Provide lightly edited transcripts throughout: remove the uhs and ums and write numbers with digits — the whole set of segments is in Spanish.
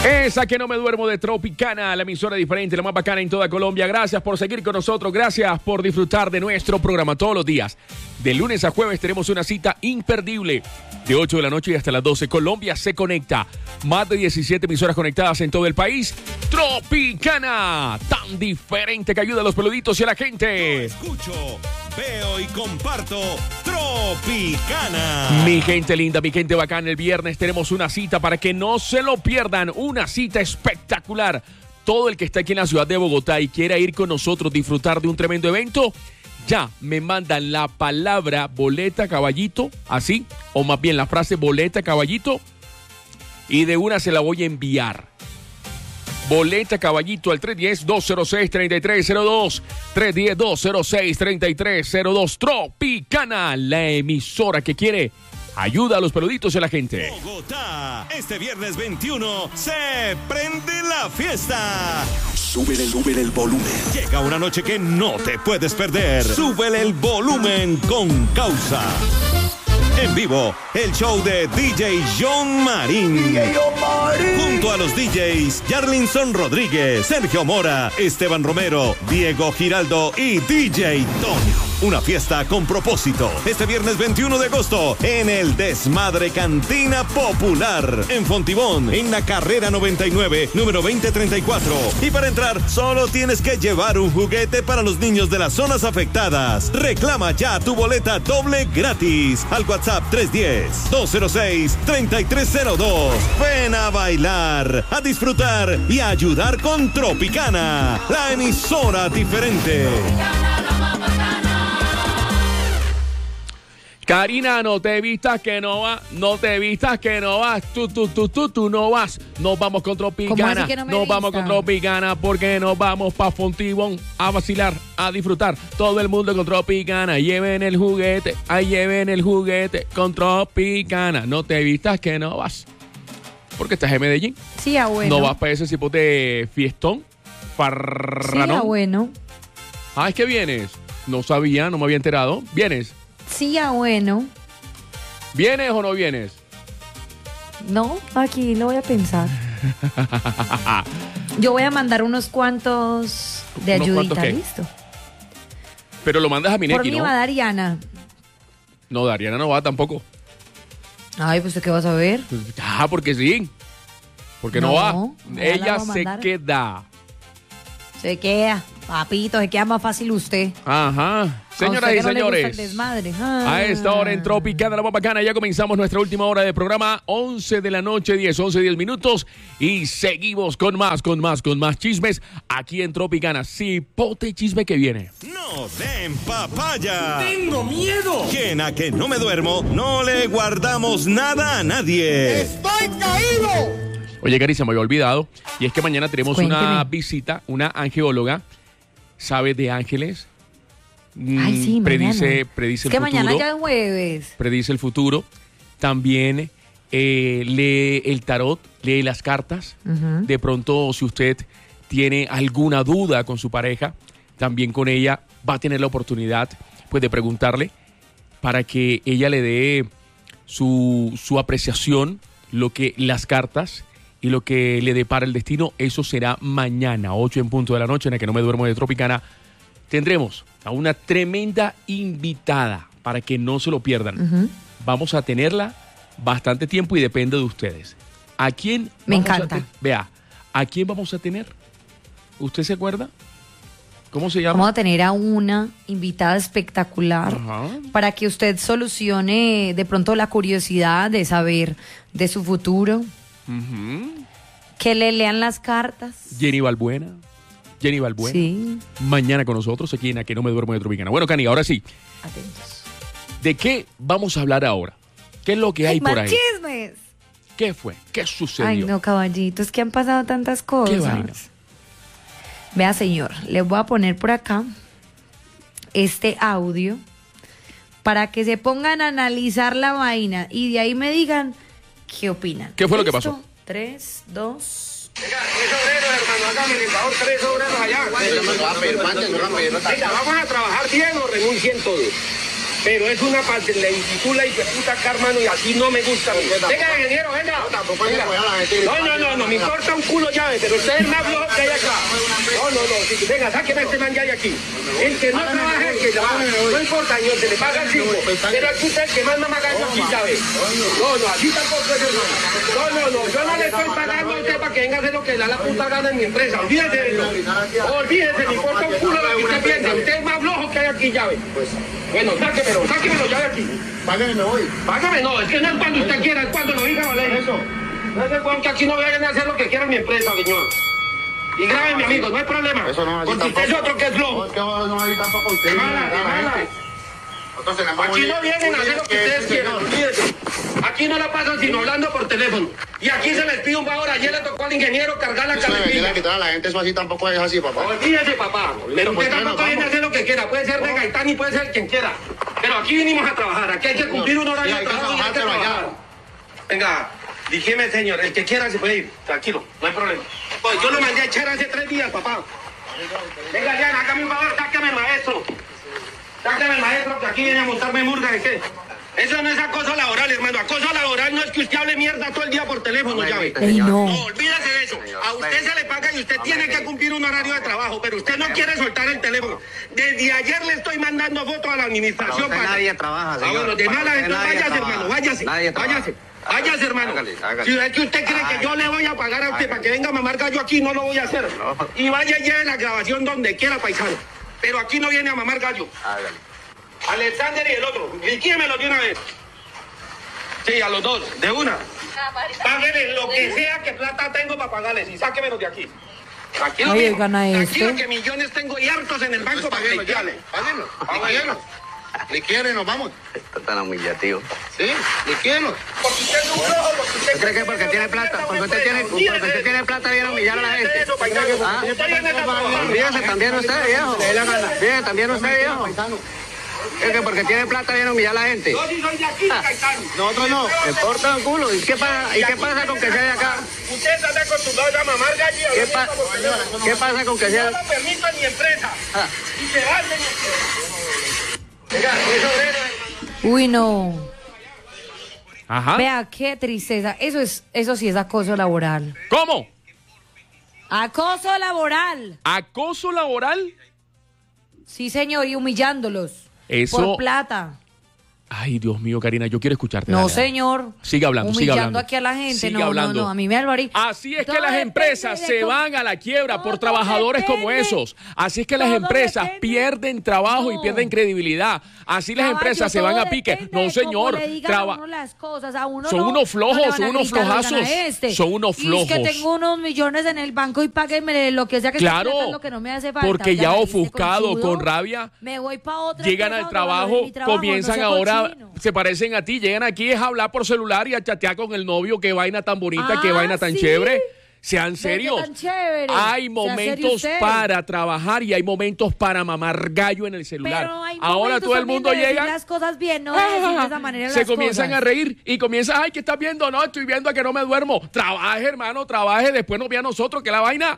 Esa que no me duermo de Tropicana, la emisora diferente, la más bacana en toda Colombia. Gracias por seguir con nosotros, gracias por disfrutar de nuestro programa todos los días. De lunes a jueves tenemos una cita imperdible de 8 de la noche y hasta las 12. Colombia se conecta. Más de 17 emisoras conectadas en todo el país. Tropicana, tan diferente que ayuda a los peluditos y a la gente. Yo escucho, veo y comparto Tropicana. Mi gente linda, mi gente bacana, el viernes tenemos una cita para que no se lo pierdan. Una cita espectacular. Todo el que está aquí en la ciudad de Bogotá y quiera ir con nosotros, disfrutar de un tremendo evento, ya me mandan la palabra boleta caballito, así, o más bien la frase boleta caballito, y de una se la voy a enviar. Boleta caballito al 310-206-3302, 310-206-3302. Tropicana, la emisora que quiere ayuda a los peluditos y a la gente. Bogotá, este viernes 21 se prende la fiesta. Súbele el volumen. Llega una noche que no te puedes perder. Súbele el volumen con Causa. En vivo, el show de DJ John Marín. Junto a los DJs Yarlinson Rodríguez, Sergio Mora, Esteban Romero, Diego Giraldo y DJ Tony. Una fiesta con propósito. Este viernes 21 de agosto en el Desmadre Cantina Popular. En Fontibón, en la carrera 99, número 2034. Y para entrar, solo tienes que llevar un juguete para los niños de las zonas afectadas. Reclama ya tu boleta doble gratis al WhatsApp 310-206-3302. Ven a bailar, a disfrutar y a ayudar con Tropicana, la emisora diferente. Karina, no te vistas que no vas, tú no vas. Nos vamos con Tropicana, nos vamos con Tropicana porque nos vamos pa' Fontibón a vacilar, a disfrutar. Todo el mundo con Tropicana, lleven el juguete con Tropicana. No te vistas que no vas. Porque estás en Medellín. Sí, bueno. No vas para ese tipo de fiestón, farranón. Sí, bueno. Ah, es que vienes. No sabía, no me había enterado. ¿Vienes? Sí, bueno. ¿Vienes o no vienes? No, aquí lo voy a pensar. Yo voy a mandar unos cuantos de ayudita, ¿listo? Pero lo mandas a Mineki, por mí, ¿no? va Dariana. No, Dariana no va tampoco. Ay, pues ¿qué vas a ver? Ah, porque sí. Porque no va. Ella se queda. Se queda, papito, se queda más fácil usted. Ajá. Señoras y señores, a esta hora en Tropicana, la más bacana, ya comenzamos nuestra última hora de programa, 11 de la noche, 10 minutos, y seguimos con más chismes aquí en Tropicana. Cipote chisme que viene. ¡No den papaya! ¡Tengo miedo! ¿Quién a que no me duermo? No le guardamos nada a nadie. ¡Estoy caído! Oye, Cari, se me había olvidado, y es que mañana tenemos una visita, una angeóloga, sabe de ángeles. Ay, sí, predice el futuro. Que mañana ya es jueves. Predice el futuro. También lee el tarot, lee las cartas. De pronto, si usted tiene alguna duda con su pareja, también con ella va a tener la oportunidad pues, de preguntarle para que ella le dé su apreciación, lo que las cartas y lo que le depara el destino. Eso será mañana, 8 en punto de la noche, en la que no me duermo de Tropicana. Tendremos a una tremenda invitada para que no se lo pierdan. Vamos a tenerla bastante tiempo y depende de ustedes. ¿A quién? Me encanta. Vea, ¿a quién vamos a tener? ¿Usted se acuerda? ¿Cómo se llama? Vamos a tener a una invitada espectacular para que usted solucione de pronto la curiosidad de saber de su futuro. Que le lean las cartas. Jenny Balbuena. Sí. Mañana con nosotros aquí en A Que No Me Duermo de Tropicana. Bueno, Cani, ahora sí. Atentos. ¿De qué vamos a hablar ahora? ¿Qué es lo que hay por ahí? ¡Chismes! ¿Qué fue? ¿Qué sucedió? Ay, no, caballito, es que han pasado tantas cosas. ¿Qué vainas? Vea, señor, les voy a poner por acá este audio para que se pongan a analizar la vaina y de ahí me digan qué opinan. ¿Qué fue lo que pasó? 3, 2... Venga, 3 obreros, hermano, hágame el favor, 3 obreros allá. Venga, vamos a trabajar bien o renuncien todos. Pero es una parte lentitud y que puta acá, hermano, y así no me gusta. Venga, ingeniero, venga. No, me importa un culo llave, pero usted es más flojo que hay acá. No, venga, sáqueme este man ya de aquí. El que no trabaja, el que trabaja. No importa, señor, se le paga el 5. Pero aquí usted el que más magaño aquí, ¿sabe? No, así tampoco es, hermano. No, yo no le estoy pagando a usted para que venga a hacer lo que le da la puta gana en mi empresa. Olvídese de eso. Olvídese, me importa un culo lo que usted piensa. Usted es más flojo que hay aquí, llave. Bueno, sáquemelo ya de aquí. Págame, me voy. Págame, no, es que no es cuando usted quiera, es cuando lo diga, vale. Eso. No es cuando que aquí no vayan a hacer lo que quiera mi empresa, señor. Y graben, mi amigo, no hay problema. Eso no, porque usted es otro que es flojo. No, es que no hay tampoco usted. Mala. Aquí no vienen a hacer lo que ustedes quieran, olvídense. Aquí no la pasan sino hablando por teléfono. Y aquí se les pide un favor. Ayer le tocó al ingeniero cargar la carretilla. No quitar a la gente, eso así tampoco es así, papá. Olvídese, papá. Pero usted tampoco viene a hacer lo que quiera. Puede ser de Gaitán y puede ser quien quiera. Pero aquí vinimos a trabajar. Aquí hay que cumplir un horario de trabajo y hay que trabajar. Venga, dígame, señor. El que quiera se puede ir. Tranquilo, no hay problema. Pues yo lo mandé a echar hace 3 días, papá. Venga, ya, hágame un favor. Sácame el maestro. Sácame el maestro, que aquí viene a montarme murga. ¿De qué? Eso no es acoso laboral, hermano. Acoso laboral no es que usted hable mierda todo el día por teléfono, llave. No, olvídese de eso. A usted se le paga y usted tiene que cumplir un horario de trabajo, pero usted no quiere soltar el teléfono. Desde ayer le estoy mandando fotos a la administración. Nadie trabaja, señor. Bueno, de mala gente, váyase, hermano, váyase. Váyase, hermano. Si es que usted cree que yo le voy a pagar a usted para que venga a mamar gallo aquí, no lo voy a hacer. Y vaya y lleve la grabación donde quiera, paisano. Pero aquí no viene a mamar gallo. Alexander y el otro, liquídemelo de una vez. Sí, a los dos, de una. Páguenle lo que sea que plata tengo para pagarles y sáquemelos de aquí. Tranquilo, tranquilo que millones tengo y hartos en el banco para limpiarle. Páguenlo. Liquídenlo, nos vamos. Esto es tan humillativo. Sí, liquídenlo. Porque usted es un flojo, porque usted cree que porque tiene plata, porque usted tiene plata viene a humillar a la gente? Fíjese también usted, viejo. Fíjese también usted, viejo. Es que porque tiene plata viene a humillar a la gente. Yo sí soy de aquí, Caetano. Nosotros no. Me importa un culo. ¿Y qué pasa con que sea de acá? Usted está acostumbrado a mamar gallo. ¿Qué pasa con que sea? Yo no permito en mi empresa. Y se va de mi empresa. Venga, es obrero, hermano. Uy, no. Ajá. Vea, qué tristeza. Eso sí es acoso laboral. ¿Cómo? Acoso laboral. ¿Acoso laboral? Sí, señor, y humillándolos. Eso. Por plata. Ay, Dios mío, Karina, yo quiero escucharte. No, dale. señor. Sigue hablando, sigue hablando. Humillando aquí a la gente. Sigue hablando. No, a mí me alvarí. Así es que Todo las empresas depende de se cómo- van a la quiebra por Todo trabajadores como depende. esos. Así es que las Todo empresas depende. pierden trabajo y No. pierden credibilidad. Así las Caballo, empresas se todo van a pique. depende No, de señor. cómo le digan a uno las cosas. A uno Son no, unos flojos, no le van son a unos gritar, "Oigan a flojazos". este". Son unos Y es que flojos. tengo unos millones en el banco y páguenme lo que sea que Claro, esté tratando, que no me hace falta. porque Oigan, ya ahí, este ofuscado, conchudo, con rabia, me voy para otra llegan empresa al donde valore trabajo, mi trabajo, comienzan no sea ahora, cochino. se parecen a ti, llegan aquí es a hablar por celular y a chatear con el novio, qué vaina tan bonita, qué vaina tan ¿sí? chévere. Sean Ve qué serios. tan chévere. Hay Sea momentos serio usted. para trabajar y hay momentos para mamar gallo en el celular. Pero hay Ahora momentos todo el también mundo de decir llega. las cosas bien, no de decir de esa manera Se las comienzan cosas. a reír y comienzan, ay, ¿qué estás viendo? No, estoy viendo a que no me duermo. Trabaje, hermano, trabaje, después nos ve a nosotros, que la vaina.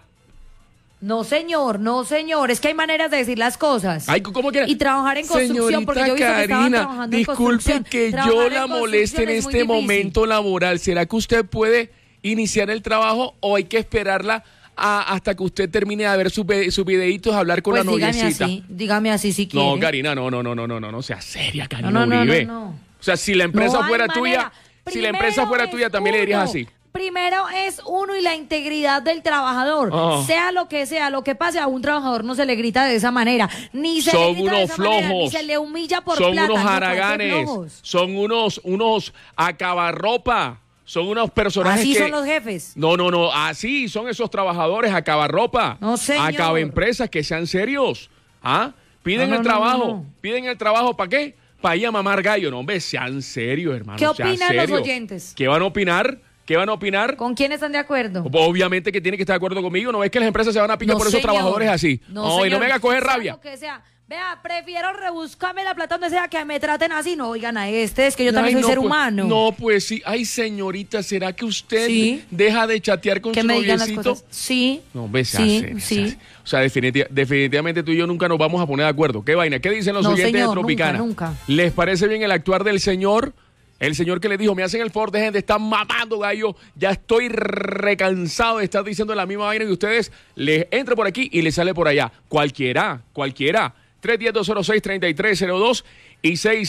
No, señor, no, señor. Es que hay maneras de decir las cosas. Ay, ¿cómo que? Y trabajar en construcción, porque yo he visto que estaban trabajando en disculpe construcción. que yo Trabajar la en moleste en construcción es muy este difícil. momento laboral. ¿Será que usted puede iniciar el trabajo o hay que esperarla hasta que usted termine de ver sus videitos, hablar con Pues la noviecita? dígame así si quiere. No, Karina, no sea seria, Karina No. Uribe. O sea, si la empresa No hay fuera manera. tuya, si la empresa Primero fuera es tuya, también le dirías uno. así. Primero es uno y la integridad del trabajador. Ah. Sea lo que sea, lo que pase, a un trabajador no se le grita de esa manera. Ni se le Son grita de unos esa manera, flojos. ni se le humilla por Son plata. unos no, parece haraganes. flojos. Son unos acabarropa. Son unos personajes Así que... son los jefes. No, así son esos trabajadores, acabarropa. No, señor. Acabaempresas, que sean serios. Piden No, el no, trabajo. no. ¿Piden el trabajo para qué? Para ir a mamar gallo. No, hombre, sean serios, hermano. ¿Qué sean opinan los serios. oyentes? ¿Qué van a opinar? ¿Qué van a opinar? ¿Con quién están de acuerdo? Obviamente que tiene que estar de acuerdo conmigo. ¿No ves que las empresas se van a picar No, por esos señor. trabajadores así? No, Y no me haga coger Sea rabia. lo que sea. Vea, prefiero rebuscarme la plata donde sea que me traten así. No, oigan a es que yo también soy ser pues, humano. No, pues sí. Ay, señorita, ¿será que usted Sí. deja de chatear con Que su me digan las noviecito? cosas. Sí. No, ves, Sí. O sea, definitivamente tú y yo nunca nos vamos a poner de acuerdo. ¿Qué vaina? ¿Qué dicen los No, oyentes señor, de Tropicana? nunca. ¿Les parece bien el actuar del señor? El señor que le dijo, me hacen el favor, dejen de estar mamando, gallo. Ya estoy recansado de estar diciendo la misma vaina que ustedes. Les entra por aquí y les sale por allá. Cualquiera. 310-206-3302 y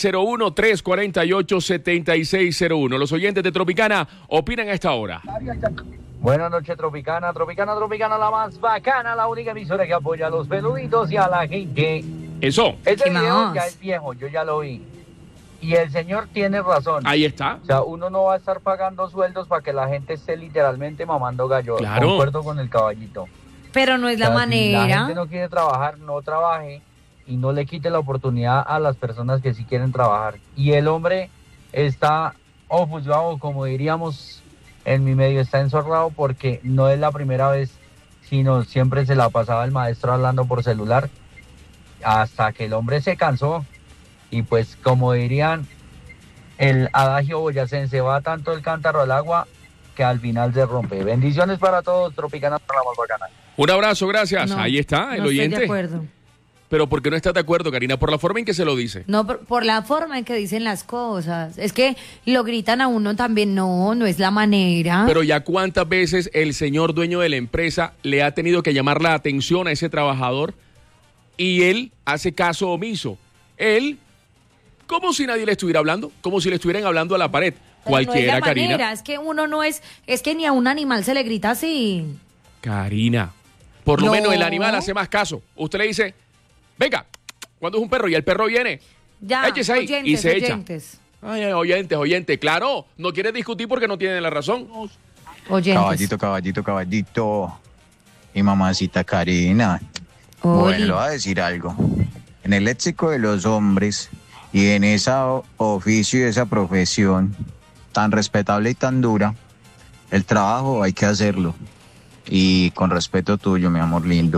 601-348-7601. Los oyentes de Tropicana opinan a esta hora. Buenas noches, Tropicana, la más bacana, la única emisora que apoya a los peluditos y a la gente. Eso. Este ¿Qué video más? ya es viejo, yo ya lo vi. Y el señor tiene razón. Ahí está. O sea, uno no va a estar pagando sueldos para que la gente esté literalmente mamando gallo. Claro. Concuerdo con el caballito. Pero no es la O sea, manera. Si la gente no quiere trabajar, no trabaje y no le quite la oportunidad a las personas que sí quieren trabajar. Y el hombre está ofuscado, como diríamos en mi medio, está enzorrado porque no es la primera vez, sino siempre se la pasaba el maestro hablando por celular hasta que el hombre se cansó. Y pues, como dirían el adagio boyacense, va tanto el cántaro al agua que al final se rompe. Bendiciones para todos, Tropicana, para la más bacana. Un abrazo, gracias. No, Ahí está, el no oyente. estoy de acuerdo. Pero ¿por qué no estás de acuerdo, Karina? Por la forma en que se lo dice. No, por la forma en que dicen las cosas. Es que lo gritan a uno también. No es la manera. Pero ya cuántas veces el señor dueño de la empresa le ha tenido que llamar la atención a ese trabajador y él hace caso omiso. Él, como si nadie le estuviera hablando, como si le estuvieran hablando a la pared. Pero Cualquiera, no es la Karina. manera, es que uno no es que ni a un animal se le grita así. Karina, por lo No. menos el animal hace más caso. Usted le dice, venga, cuando es un perro y el perro viene, Ya, échese ahí oyentes, y se echa. oyentes. Ay, oyente, claro, no quiere discutir porque no tiene la razón. Oyentes. Caballito. Y mamacita Karina. Oli. Bueno, le voy a decir algo. En el léxico de los hombres y en ese oficio y esa profesión tan respetable y tan dura, el trabajo hay que hacerlo. Y con respeto tuyo, mi amor lindo.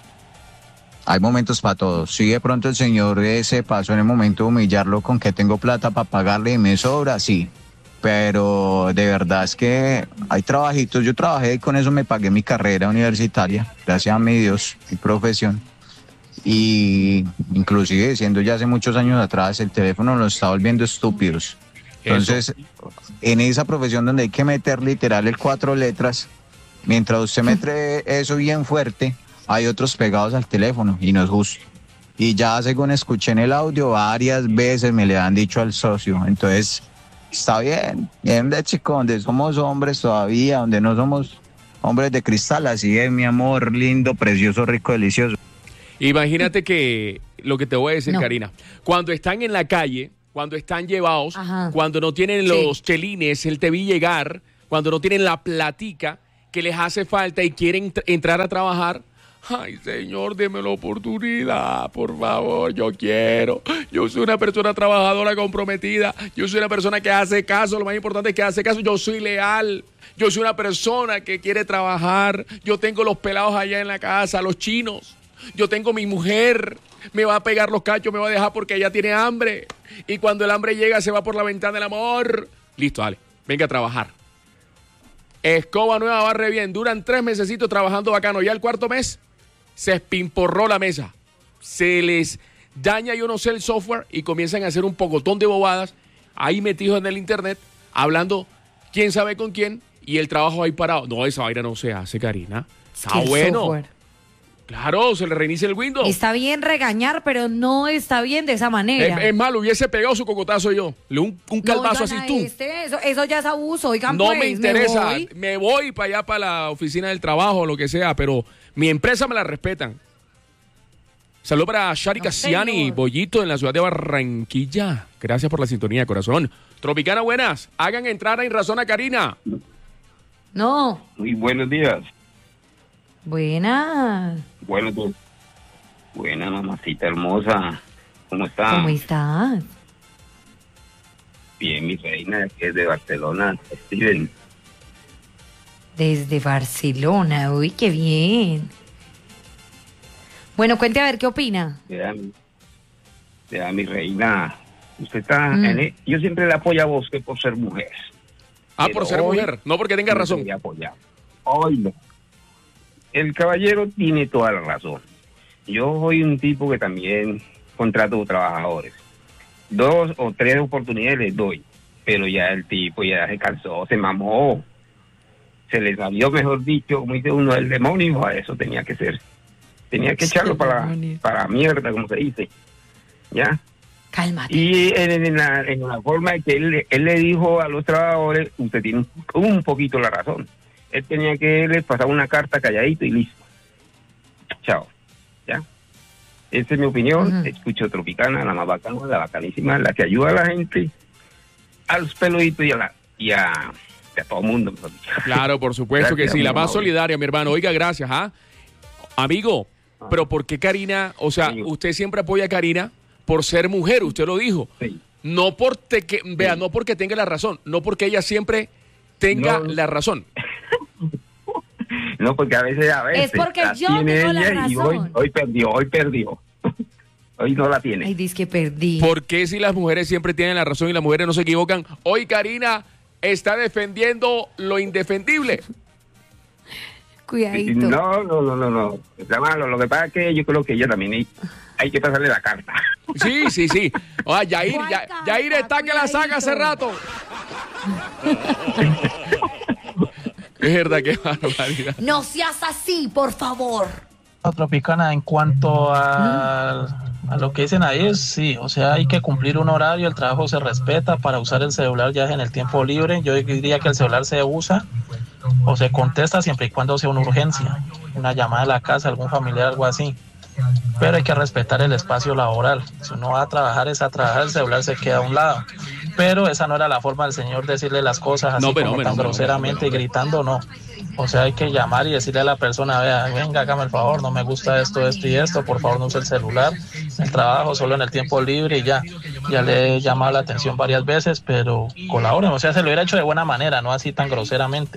Hay momentos para todos. Si de pronto el señor se pasó en el momento de humillarlo con que tengo plata para pagarle y me sobra, sí. Pero de verdad es que hay trabajitos. Yo trabajé y con eso me pagué mi carrera universitaria, gracias a mi Dios, mi profesión. Y inclusive siendo ya hace muchos años atrás, el teléfono nos está volviendo estúpidos. Entonces, en esa profesión donde hay que meter literal el 4 letras, mientras usted mete eso bien fuerte, hay otros pegados al teléfono y no es justo. Y ya según escuché en el audio, varias veces me le han dicho al socio. Entonces, está bien. En de chico, donde somos hombres todavía, donde no somos hombres de cristal, así es, mi amor, lindo, precioso, rico, delicioso. Imagínate que lo que te voy a decir, No. Karina, cuando están en la calle, cuando están llevados, Ajá. cuando no tienen los chelines, el te vi llegar, cuando no tienen la platica que les hace falta y quieren entrar a trabajar, ay, señor, deme la oportunidad, por favor, yo quiero. Yo soy una persona trabajadora comprometida, yo soy una persona que hace caso, lo más importante es que hace caso, yo soy leal. Yo soy una persona que quiere trabajar, yo tengo los pelados allá en la casa, los chinos. Yo tengo mi mujer, me va a pegar los cachos, me va a dejar porque ella tiene hambre. Y cuando el hambre llega, se va por la ventana del amor. Listo, dale, venga a trabajar. Escoba nueva, barre bien. Duran 3 mesecitos trabajando bacano. Ya el 4.º mes, se espimporró la mesa. Se les daña, yo no sé, el software y comienzan a hacer un pocotón de bobadas ahí metidos en el internet, hablando quién sabe con quién y el trabajo ahí parado. No, esa vaina no se hace, Karina. Está El bueno. software. Claro, se le reinicia el Windows. Está bien regañar, pero no está bien de esa manera. Es más, le hubiese pegado su cocotazo yo. Un calvazo así, tú. Eso ya es abuso, oigan, No pues, me interesa. voy. Me voy para allá, para la oficina del trabajo o lo que sea, pero mi empresa me la respetan. Saludos para Shari No, Cassiani, señor. Bollito, en la ciudad de Barranquilla. Gracias por la sintonía, corazón. Tropicana, buenas. Hagan entrar a Razón a Karina. No. Muy buenos días. Buena. Buenos días. Buena, mamacita hermosa. ¿Cómo está? ¿Cómo estás? Bien, mi reina, que es de Barcelona, Steven. Desde Barcelona. Uy, qué bien. Bueno, cuente a ver qué opina. Vean, sea, mi reina, usted está yo siempre le apoyo a usted por ser mujer. Ah, por ser mujer, no porque tenga razón. Hoy no. El caballero tiene toda la razón. Yo soy un tipo que también contrato trabajadores. 2 o 3 oportunidades les doy, pero ya el tipo ya se cansó, se mamó. Se le salió, mejor dicho, como dice uno, el demonio. A eso tenía que ser. Tenía que echarlo para mierda, como se dice. ¿Ya? Cálmate. Y en la forma de que él le dijo a los trabajadores, usted tiene un poquito la razón. Él tenía que les pasar una carta calladito y listo. Chao. ¿Ya? Esa es mi opinión. Escucho Tropicana, la más bacana, la bacanísima, la que ayuda a la gente, a los peluditos y a todo el mundo. Claro, por supuesto que sí, la más solidaria, mi hermano. Oiga, gracias, amigo, pero ¿por qué Karina? O sea, usted siempre apoya a Karina por ser mujer, usted lo dijo. Sí. No no porque tenga la razón, no porque ella siempre tenga la razón. No, porque a veces es porque yo tengo la razón. Y hoy perdió. Hoy no la tiene. Ay, dice que perdí. ¿Por qué si las mujeres siempre tienen la razón y las mujeres no se equivocan? Hoy Karina está defendiendo lo indefendible. Cuidadito. No. Está malo. Lo que pasa es que yo creo que ella también hay que pasarle la carta. Sí. Yair está que la saca hace rato. Es verdad, qué barbaridad. No seas así, por favor. Tropicana, en cuanto a lo que dicen ahí, sí, o sea, hay que cumplir un horario, el trabajo se respeta, para usar el celular ya es en el tiempo libre. Yo diría que el celular se usa o se contesta siempre y cuando sea una urgencia, una llamada de la casa, algún familiar, algo así. Pero hay que respetar el espacio laboral. Si uno va a trabajar, es a trabajar, el celular se queda a un lado. Pero esa no era la forma del señor decirle las cosas así tan groseramente y gritando, no. O sea, hay que llamar y decirle a la persona, vea, venga, hágame el favor, no me gusta esto y esto, por favor no use el celular, el trabajo solo en el tiempo libre y ya. Ya le he llamado la atención varias veces, pero colaboren, o sea, se lo hubiera hecho de buena manera, no así tan groseramente.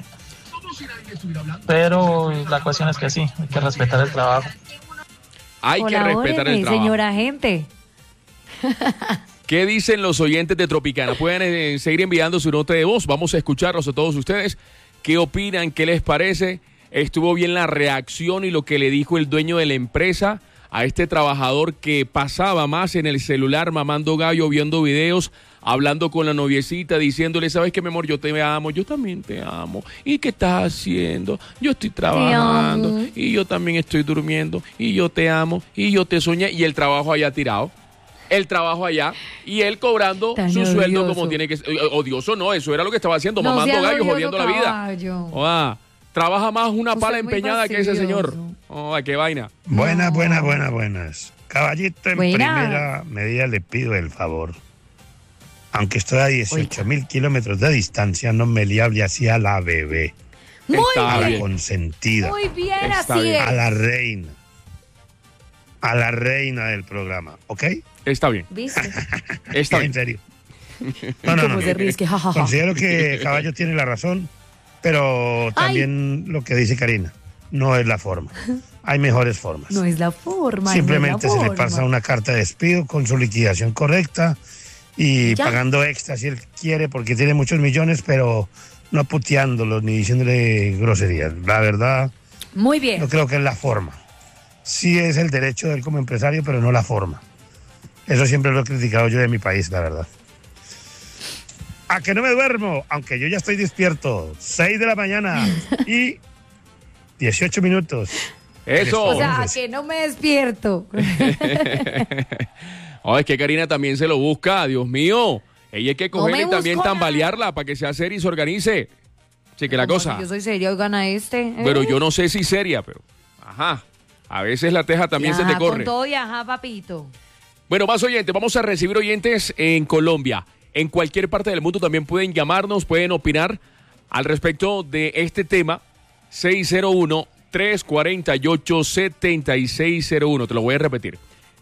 Pero la cuestión es que sí, hay que respetar el trabajo. Hay que respetar el trabajo. Señora gente. ¿Qué dicen los oyentes de Tropicana? Pueden seguir enviando su nota de voz. Vamos a escucharlos a todos ustedes. ¿Qué opinan? ¿Qué les parece? ¿Estuvo bien la reacción y lo que le dijo el dueño de la empresa a este trabajador que pasaba más en el celular mamando gallo, viendo videos, hablando con la noviecita, diciéndole, ¿sabes qué, mi amor? Yo te amo, yo también te amo. ¿Y qué estás haciendo? Yo estoy trabajando y yo también estoy durmiendo y yo te amo y yo te soñé. Y el trabajo allá tirado. El trabajo allá y él cobrando su sueldo como tiene que ser. Odioso no, eso era lo que estaba haciendo, mamando gallo, jodiendo la vida. Trabaja más una pala empeñada que ese señor. Qué vaina. Buenas. Caballito, en primera medida le pido el favor. Aunque estoy a 18,000 kilómetros de distancia, no me le hable así a la bebé. A la consentida. Muy bien, así es. A la reina del programa, ¿ok? Está bien. ¿Viste? Está bien. En serio. No. Considero que Caballo tiene la razón, pero también lo que dice Karina, no es la forma. Hay mejores formas. No es la forma. Simplemente se le pasa una carta de despido con su liquidación correcta y pagando extra si él quiere, porque tiene muchos millones, pero no puteándolos ni diciéndole groserías. La verdad, muy bien. No creo que es la forma. Sí es el derecho de él como empresario, pero no la forma. Eso siempre lo he criticado yo de mi país, la verdad. A que no me duermo, aunque yo ya estoy despierto. 6 de la mañana y 18 minutos. Eso. O sea, a que no me despierto. Es que Karina también se lo busca, Dios mío. Ella hay que cogerla y también tambalearla para que sea seria y se organice. Sí, que la cosa. Yo soy seria, hoy gana Pero yo no sé si seria, pero... Ajá. A veces la teja también se te corre. Con todo y ajá, papito. Bueno, más oyentes. Vamos a recibir oyentes en Colombia. En cualquier parte del mundo también pueden llamarnos, pueden opinar al respecto de este tema. 601-348-7601. Te lo voy a repetir.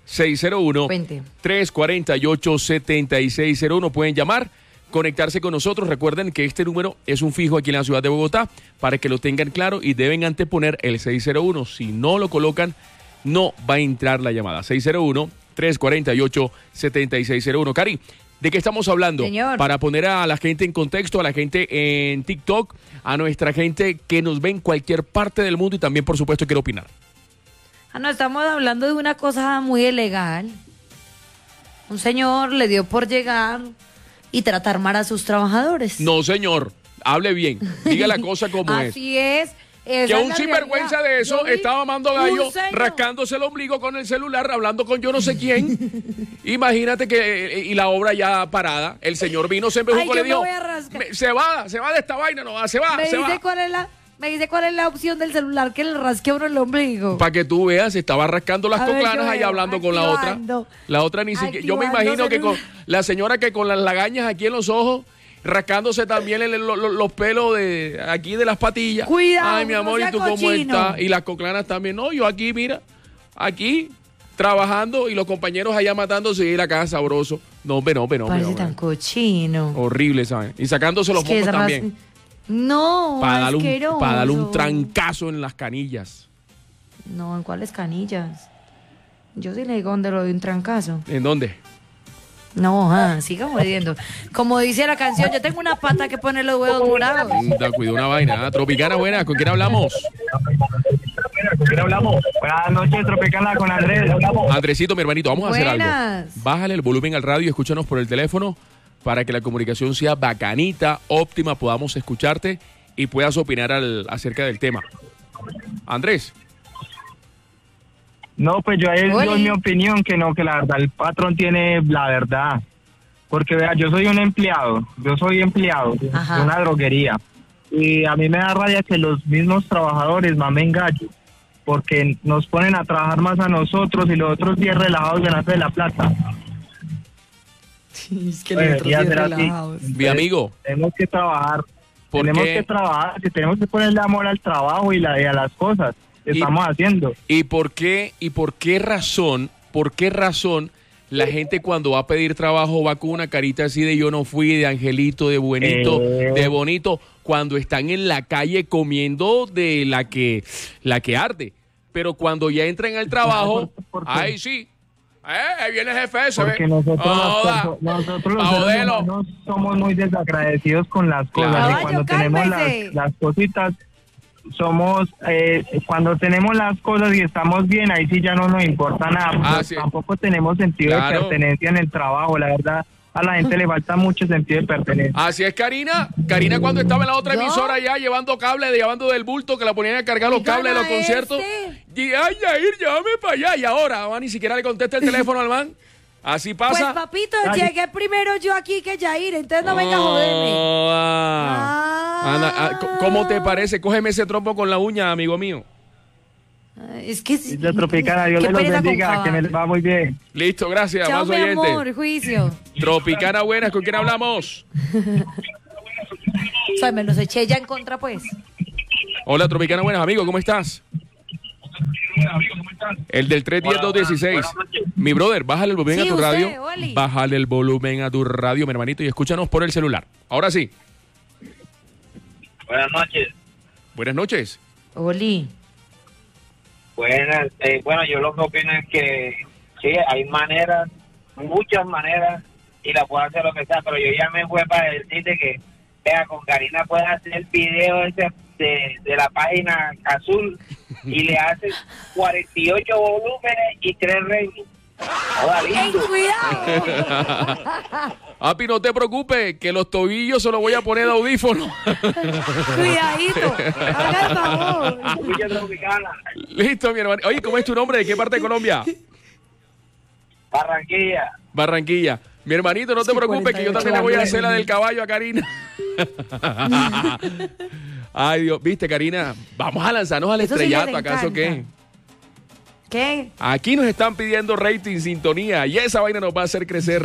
601-348-7601. Pueden llamar, conectarse con nosotros. Recuerden que este número es un fijo aquí en la ciudad de Bogotá para que lo tengan claro y deben anteponer el 601. Si no lo colocan, no va a entrar la llamada. 348-7601. Cari, ¿de qué estamos hablando? Señor. Para poner a la gente en contexto, a la gente en TikTok, a nuestra gente que nos ve en cualquier parte del mundo y también, por supuesto, quiere opinar. No, estamos hablando de una cosa muy ilegal. Un señor le dio por llegar y tratar mal a sus trabajadores. No, señor, hable bien, diga la cosa como es. Así es. Que un sinvergüenza de eso estaba mamando gallo, rascándose el ombligo con el celular, hablando con yo no sé quién. Imagínate que, y la obra ya parada, el señor vino, se empezó y le dijo, se va de esta vaina, no, se va. Me dice cuál es la opción del celular que le rasque a uno el ombligo. Para que tú veas, estaba rascando las coclanas ahí hablando con la otra. La otra ni siquiera, yo me imagino que con la señora que con las lagañas aquí en los ojos, rascándose también los pelos de aquí de las patillas. Cuidado. Ay, mi amor, ¿y tú cómo estás? Y las coclanas también. No, yo aquí, mira, aquí trabajando y los compañeros allá matándose y la casa sabroso. No. Parece tan cochino. Horrible, ¿sabes? Y sacándose los mocos también. No, para darle un trancazo en las canillas. No, ¿en cuáles canillas? Yo sí le digo dónde lo doy un trancazo. ¿En dónde? No, siga mordiendo. Como dice la canción, yo tengo una pata que pone los huevos morados. Cuida una vaina. Tropicana, buena, ¿con quién hablamos? Buenas noches, Tropicana, con Andrés. Andresito, mi hermanito, vamos a hacer algo. Buenas. Bájale el volumen al radio y escúchanos por el teléfono para que la comunicación sea bacanita, óptima, podamos escucharte y puedas opinar acerca del tema. Andrés. No, pues yo doy mi opinión, que no, que la verdad el patrón tiene la verdad. Porque vea, yo soy empleado de una droguería. Y a mí me da rabia que los mismos trabajadores mamen gallo, porque nos ponen a trabajar más a nosotros y los otros 10 relajados ganando de la plata. Es que los otros 10 relajados. Mi amigo. Tenemos que trabajar. Tenemos que ponerle amor al trabajo y a las cosas que estamos haciendo. ¿Y por qué razón la gente cuando va a pedir trabajo va con una carita así de yo no fui, de angelito, de buenito, de bonito, cuando están en la calle comiendo de la que arde? Pero cuando ya entran al trabajo, ay sí, ahí viene el jefe ese. Porque nosotros los seres humanos somos muy desagradecidos con las cosas. Claro. Y cuando tenemos las cositas, somos, cuando tenemos las cosas y estamos bien, ahí sí ya no nos importa nada. Sí. Tampoco tenemos sentido de pertenencia en el trabajo, la verdad. A la gente le falta mucho sentido de pertenencia. Así es, Karina. Karina cuando estaba en la otra emisora ya llevando cables, llevando del bulto, que la ponían a cargar los cables de los conciertos. Y ay, Yair, llévame para allá. Y ahora, ni siquiera le contesta el teléfono al man. Así pasa. Pues, papito, llegué primero yo aquí que Yair, entonces no venga a joderme. ¿Cómo te parece? Cógeme ese trompo con la uña, amigo mío. Es que Isla Tropicana, Dios les bendiga, que me va muy bien. Listo, gracias. Chao, más mi oyente. amor, juicio. Tropicana, buenas, ¿con quién hablamos? O sea, me los eché ya en contra, pues. Hola, Tropicana, buenas, amigo, ¿cómo estás? El del 310-216. Mi brother, bájale el volumen a tu radio. Bájale el volumen a tu radio, mi hermanito, y escúchanos por el celular. Ahora sí. Buenas noches. Buenas noches. Oli. Buenas. Bueno, yo lo que opino es que sí, hay maneras, muchas maneras, y la puedo hacer lo que sea, pero yo ya me fue para decirte que, vea, con Karina puedes hacer el video ese de la página azul y le haces 48 volúmenes y 3 remix. ¡Ey, cuidado! Api, no te preocupes, que los tobillos se los voy a poner de audífono. Cuidadito, haga el favor. Listo, mi hermano. Oye, ¿cómo es tu nombre? ¿De qué parte de Colombia? Barranquilla. Barranquilla. Mi hermanito, no te preocupes, que yo también le voy a hacer la del caballo a Karina. Ay, Dios, viste, Karina, vamos a lanzarnos al estrellato, ¿acaso qué? ¿Qué? Aquí nos están pidiendo rating, sintonía, y esa vaina nos va a hacer crecer.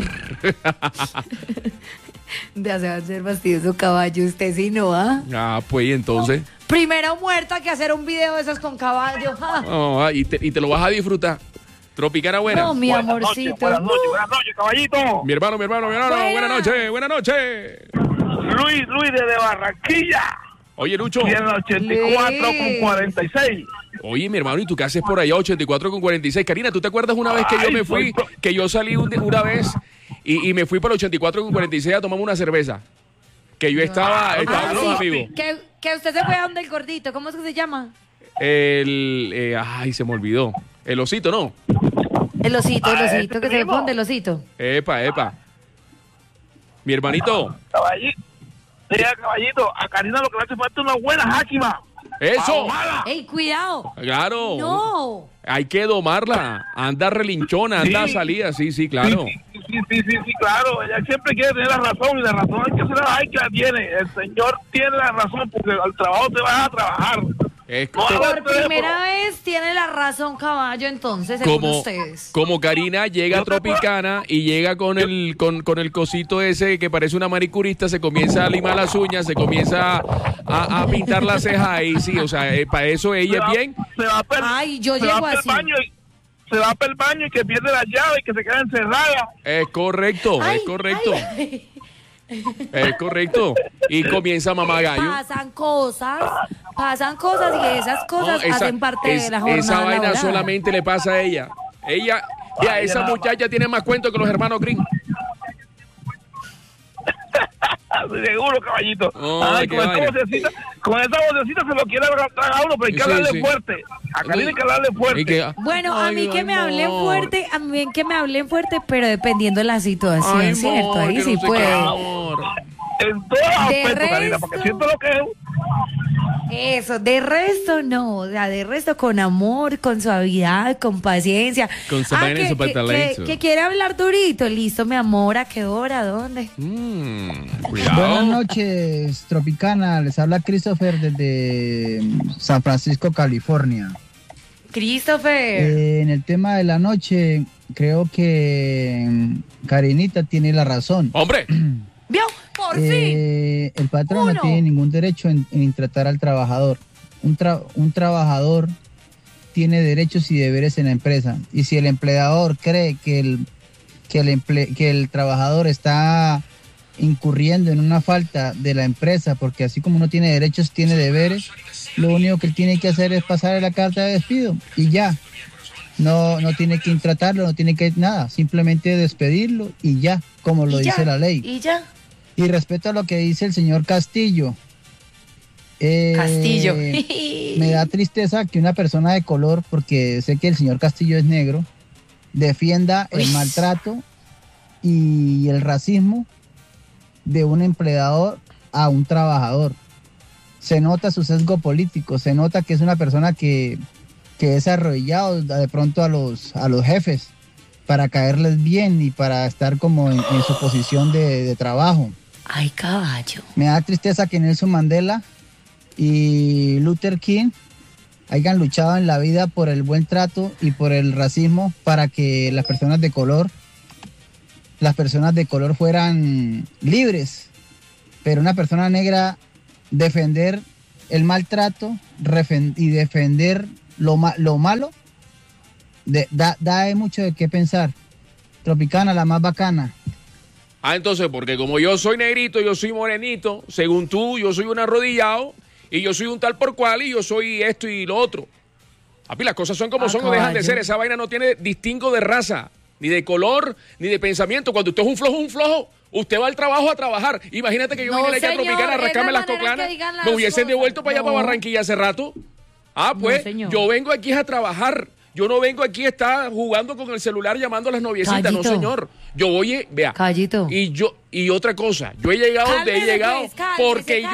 De hacer fastidioso caballo, usted sí no, ¿ah? Ah, pues, ¿y entonces? Primero muerta que hacer un video de esos con caballo. Y te lo vas a disfrutar. Tropicana, buena. No, mi amorcito. Buenas noches, caballito. Mi hermano. Buenas noches. Luis desde Barranquilla. Oye, Lucho. Tiene 84 con 46. Oye, mi hermano, ¿y tú qué haces por allá 84 con 46? Karina, ¿tú te acuerdas una vez que yo me fui, que yo salí una vez y me fui para el 84 con 46 a tomarme una cerveza? Que yo estaba con los amigos. Que usted se fue a donde el gordito, ¿cómo es que se llama? Ay, se me olvidó. El osito, ¿no? El osito, que se fue donde el osito. Epa. Mi hermanito. Caballito, a Karina lo que le hace falta es una buena jáquima. ¡Eso! ¡Ey, cuidado! Claro. ¡No! Hay que domarla. Anda relinchona, anda salida. Sí, claro. Sí, claro. Ella siempre quiere tener la razón y la razón hay que que la tiene. El señor tiene la razón porque al trabajo te vas a trabajar. Por primera vez tiene la razón, caballo, entonces, según ustedes. Como Karina llega Tropicana y llega con el cosito ese que parece una manicurista, se comienza a limar las uñas, se comienza a pintar las cejas y sí, o sea, para eso ella es bien. Ay, yo llego así. Se va para el baño y que pierde la llave y que se queda encerrada. Es correcto. Es correcto. Y comienza mamá gallo. Pasan cosas y esas cosas hacen parte de la jornada esa vaina laboral. solamente le pasa a ella. Esa muchacha tiene más cuento que los hermanos Green. Seguro, caballito. Con esa vocecita se lo quiere tragar a uno, pero hay que hablarle fuerte. A Karina hay que hablarle fuerte. Bueno, a mí que me hablen fuerte, pero dependiendo de la situación, ¿cierto? Ahí sí puede. En todos los aspectos, Karina, porque siento lo que es. Eso, de resto no, o sea, de resto con amor, con suavidad, con paciencia. Con su vaina y su pantalento. Que quiere hablar durito, listo, mi amor, ¿a qué hora? ¿Dónde? Cuidado. Buenas noches, Tropicana, les habla Christopher desde San Francisco, California. Christopher. En el tema de la noche, creo que Karinita tiene la razón. ¡Hombre! ¿Vio? Por fin. El patrón no tiene ningún derecho en tratar al trabajador. Un trabajador tiene derechos y deberes en la empresa. Y si el empleador cree que el trabajador está incurriendo en una falta de la empresa, porque así como uno tiene derechos, tiene deberes, lo único que él tiene que hacer es pasarle la carta de despido y ya. No tiene que intratarlo, no tiene que nada, simplemente despedirlo y ya, como lo dice la ley. Y ya. Y respecto a lo que dice el señor Castillo. Me da tristeza que una persona de color, porque sé que el señor Castillo es negro, defienda el maltrato y el racismo de un empleador a un trabajador. Se nota su sesgo político, se nota que es una persona que es arrodillado de pronto a los jefes para caerles bien y para estar como en su posición de trabajo. Ay, caballo. Me da tristeza que Nelson Mandela y Luther King hayan luchado en la vida por el buen trato y por el racismo para que las personas de color fueran libres. Pero una persona negra defender el maltrato y defender lo malo da mucho de qué pensar. Tropicana, la más bacana. Entonces, porque como yo soy negrito, yo soy morenito, según tú, yo soy un arrodillado, y yo soy un tal por cual, y yo soy esto y lo otro. Papi, las cosas son como son, no dejan de ser. Esa vaina no tiene distingo de raza, ni de color, ni de pensamiento. Cuando usted es un flojo, usted va al trabajo a trabajar. Imagínate que yo vine aquí a Tropicana a rascarme las coclanas, me hubiesen devuelto para allá, para Barranquilla hace rato. Pues, yo vengo aquí a trabajar. Yo no vengo aquí a estar jugando con el celular llamando a las noviecitas, Callito. No señor. Yo voy, vea. Callito. Y otra cosa, yo he llegado donde he llegado porque